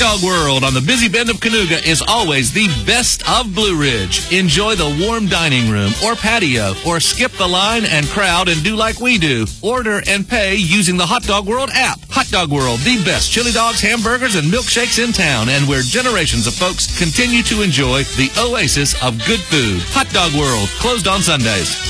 Dog World on the busy bend of Cayuga is always the best of Blue Ridge. Enjoy the warm dining room or patio, or skip the line and crowd and do like we do. Order and pay using the Hot Dog World app. Hot Dog World, the best chili dogs, hamburgers, and milkshakes in town, and where generations of folks continue to enjoy the oasis of good food. Hot Dog World, closed on Sundays.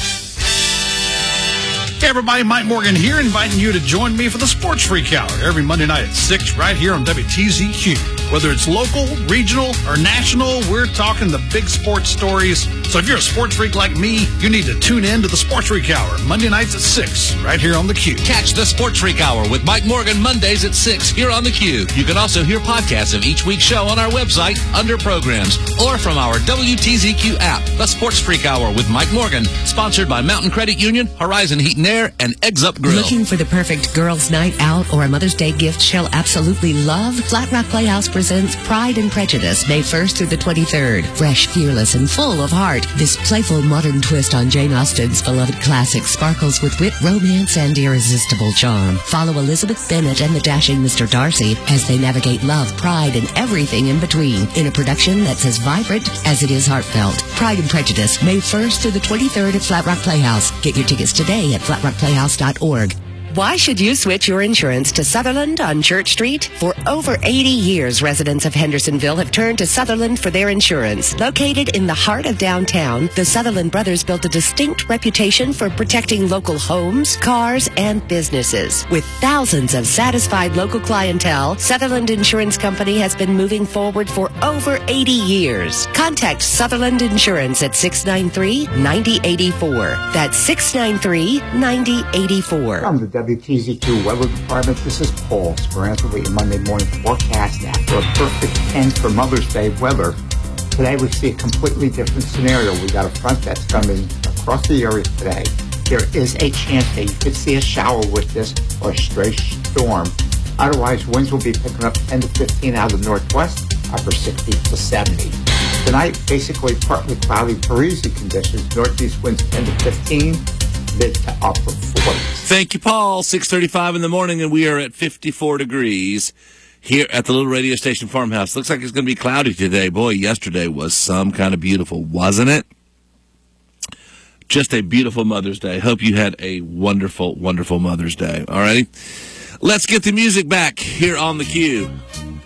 Hey everybody, Mike Morgan here, inviting you to join me for the Sports Freak Hour every Monday night at 6 right here on WTZQ. Whether it's local, regional, or national, we're talking the big sports stories. So if you're a sports freak like me, you need to tune in to the Sports Freak Hour Monday nights at 6 right here on the Q. Catch the Sports Freak Hour with Mike Morgan Mondays at 6 here on the Q. You can also hear podcasts of each week's show on our website under programs or from our WTZQ app. The Sports Freak Hour with Mike Morgan, sponsored by Mountain Credit Union, Horizon Heat and Air, and Eggs Up Grill. Looking for the perfect girls' night out or a Mother's Day gift she'll absolutely love? Flat Rock Playhouse presents Pride and Prejudice, May 1st through the 23rd. Fresh, fearless, and full of heart, this playful modern twist on Jane Austen's beloved classic sparkles with wit, romance, and irresistible charm. Follow Elizabeth Bennet and the dashing Mr. Darcy as they navigate love, pride, and everything in between in a production that's as vibrant as it is heartfelt. Pride and Prejudice, May 1st through the 23rd at Flat Rock Playhouse. Get your tickets today at flatrockplayhouse.org. Why should you switch your insurance to Sutherland on Church Street? For over 80 years, residents of Hendersonville have turned to Sutherland for their insurance. Located in the heart of downtown, the Sutherland brothers built a distinct reputation for protecting local homes, cars, and businesses. With thousands of satisfied local clientele, Sutherland Insurance Company has been moving forward for over 80 years. Contact Sutherland Insurance at 693-9084. That's 693-9084. From the WTZQ Weather Department, this is Paul Speranza with your Monday morning forecast after a perfect 10 for Mother's Day weather. Today we see a completely different scenario. We got a front that's coming across the area today. There is a chance that you could see a shower with this or a stray storm. Otherwise, winds will be picking up 10 to 15 out of the northwest, upper 60 to 70. Tonight, basically partly cloudy, breezy conditions, northeast winds 10 to 15. Mid to upper 40s. Thank you, Paul. 6:35 in the morning, and we are at 54 degrees here at the little radio station farmhouse. Looks like it's going to be cloudy today. Boy, yesterday was some kind of beautiful, wasn't it? Just a beautiful Mother's Day. Hope you had a wonderful, wonderful Mother's Day. All righty. Let's get the music back here on the Q.